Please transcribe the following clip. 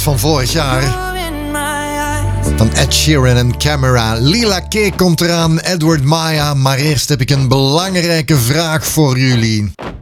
van vorig jaar. Van Ed Sheeran en Camera. Lila K komt eraan, Edward Maya. Maar eerst heb ik een belangrijke vraag voor jullie.